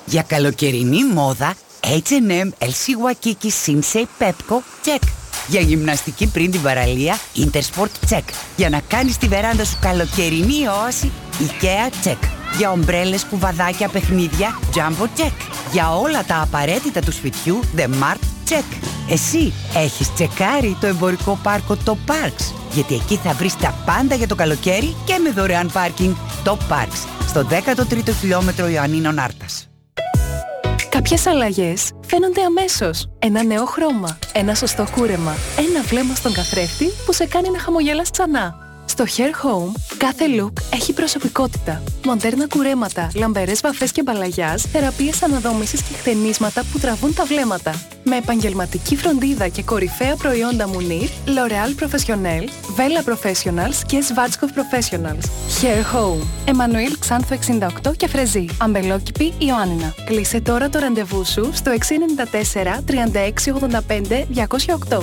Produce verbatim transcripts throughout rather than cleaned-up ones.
Για καλοκαιρινή μόδα, έιτς εντ εμ, ελ σι Waikiki, Sinsei, Pepco, check. Για γυμναστική πριν την παραλία, Intersport, check. Για να κάνεις τη βεράντα σου καλοκαιρινή όαση, IKEA, check. Για ομπρέλες, κουβαδάκια, παιχνίδια, Jumbo, check. Για όλα τα απαραίτητα του σπιτιού, The Mart, check. Εσύ έχεις τσεκάρει το εμπορικό πάρκο Top Parks? Γιατί εκεί θα βρεις τα πάντα για το καλοκαίρι και με δωρεάν πάρκινγκ. Top Parks, στο δέκατο τρίτο χιλιόμετρο Ιωαννίνων Άρτας. Κάποιες αλλαγές φαίνονται αμέσως. Ένα νέο χρώμα, ένα σωστό κούρεμα, ένα βλέμμα στον καθρέφτη που σε κάνει να χαμογελάς ξανά. Στο Hair Home, κάθε look έχει προσωπικότητα. Μοντέρνα κουρέματα, λαμπερές βαφές και μπαλαγιάζ, θεραπείες αναδόμησης και χτενίσματα που τραβούν τα βλέμματα. Με επαγγελματική φροντίδα και κορυφαία προϊόντα Munir, L'Oréal Professionnel, Vela Professionals και Schwarzkopf Professionals. Hair Home, Εμμανουήλ Ξάνθου εξήντα οκτώ και Φρεζή, Αμπελόκηπη, Ιωάννινα. Κλείσε τώρα το ραντεβού σου στο έξι εννιά τέσσερα τριάντα έξι ογδόντα πέντε διακόσια οκτώ.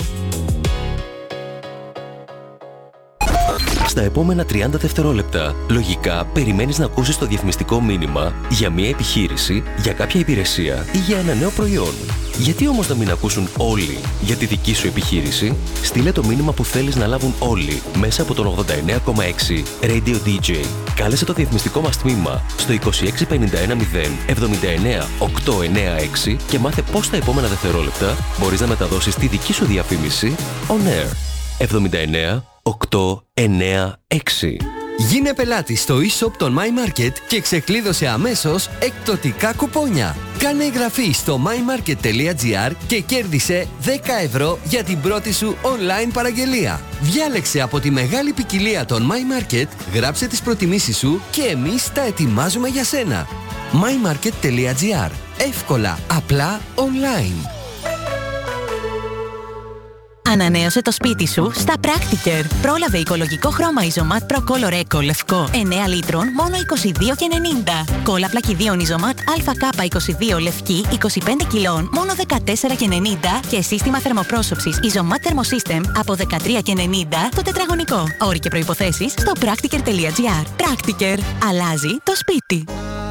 Στα επόμενα τριάντα δευτερόλεπτα, λογικά περιμένεις να ακούσεις το διαφημιστικό μήνυμα για μια επιχείρηση, για κάποια υπηρεσία ή για ένα νέο προϊόν. Γιατί όμως να μην ακούσουν όλοι για τη δική σου επιχείρηση? Στείλε το μήνυμα που θέλεις να λάβουν όλοι μέσα από τον ογδόντα εννέα κόμμα έξι Radio ντι τζέι. Κάλεσε το διαφημιστικό μας τμήμα στο είκοσι έξι πενήντα ένα μηδέν εβδομήντα εννέα οκτακόσια ενενήντα έξι και μάθε πώς τα επόμενα δευτερόλεπτα μπορείς να μεταδώσεις τη δική σου διαφήμιση on air. εβδομήντα εννέα οκτακόσια ενενήντα έξι. Γίνε πελάτη στο e-shop των My Market και ξεκλείδωσε αμέσως εκπτωτικά κουπόνια. Κάνε εγγραφή στο mymarket τελεία gr και κέρδισε δέκα ευρώ για την πρώτη σου online παραγγελία. Διάλεξε από τη μεγάλη ποικιλία των My Market, γράψε τις προτιμήσεις σου και εμείς τα ετοιμάζουμε για σένα. mymarket τελεία gr. Εύκολα, απλά, online. Ανανέωσε το σπίτι σου στα Practiker. Πρόλαβε οικολογικό χρώμα Isomat Pro Color Eco λευκό εννέα λίτρων μόνο είκοσι δύο και ενενήντα. Κόλλα πλακιδίων Isomat έι κέι είκοσι δύο λευκή είκοσι πέντε κιλών μόνο δεκατέσσερα και ενενήντα και σύστημα θερμοπρόσωψης Isomat Thermosystem από δεκατρία και ενενήντα το τετραγωνικό. Όροι και προϋποθέσεις στο practiker τελεία gr. Practiker. Αλλάζει το σπίτι.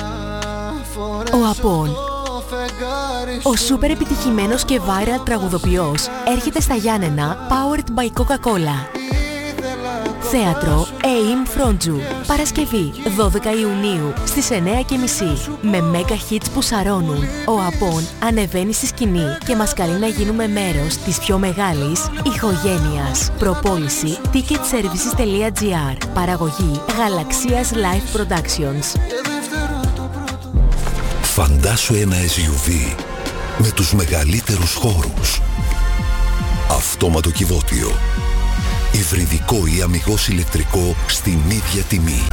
Ο Απόν, ο σούπερ επιτυχημένος και viral τραγουδοποιός, έρχεται στα Γιάννενα powered by Coca-Cola. Θέατρο έιμ Φρόντζου. Παρασκευή δώδεκα Ιουνίου στις εννέα και μισή. Με mega hits που σαρώνουν, ο Απόν ανεβαίνει στη σκηνή και μας καλεί να γίνουμε μέρος της πιο μεγάλης ηχογένειας. Προπόληση ticket services τελεία gr. Παραγωγή Γαλαξίας Live Productions. Φαντάσου ένα ες γιου βι με τους μεγαλύτερους χώρους. Αυτόματο κυβότιο. Υβριδικό ή αμιγώς ηλεκτρικό στην ίδια τιμή.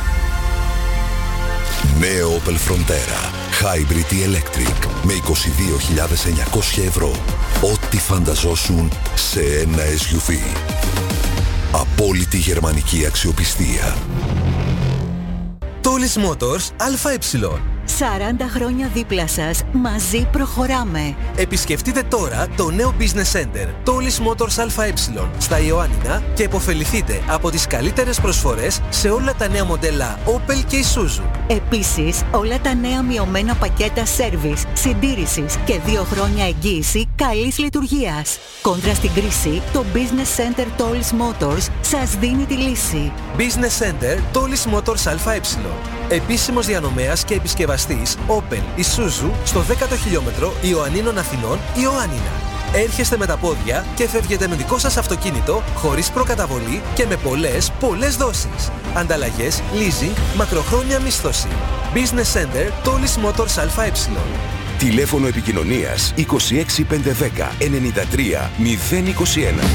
Νέο Opel Frontera Hybrid ή Electric με είκοσι δύο χιλιάδες εννιακόσια ευρώ. Ό,τι φανταζόσουν σε ένα ες γιου βι. Απόλυτη γερμανική αξιοπιστία. Tools Motors ΑΕ. σαράντα χρόνια δίπλα σας, μαζί προχωράμε. Επισκεφτείτε τώρα το νέο Business Center Tools Motors ΑΕ στα Ιωάννινα και επωφεληθείτε από τις καλύτερες προσφορές σε όλα τα νέα μοντέλα Opel και Isuzu. Επίσης, όλα τα νέα μειωμένα πακέτα service, συντήρησης και δύο χρόνια εγγύηση καλής λειτουργίας. Κόντρα στην κρίση, το Business Center Tools Motors σας δίνει τη λύση. Business Center Tools Motors ΑΕ. Επίσημος διανομέας και επισκευαστής Opel Isuzu στο δέκατο χιλιόμετρο Ιωαννίνων Αθηνών, Ιωάννινα. Έρχεστε με τα πόδια και φεύγετε με δικό σας αυτοκίνητο χωρίς προκαταβολή και με πολλές, πολλές δόσεις. Ανταλλαγές, leasing, μακροχρόνια μίσθωση. Business Center Tools Motors ΑΕ. Τηλέφωνο επικοινωνίας είκοσι έξι πεντακόσια δέκα ενενήντα τρία μηδέν είκοσι ένα.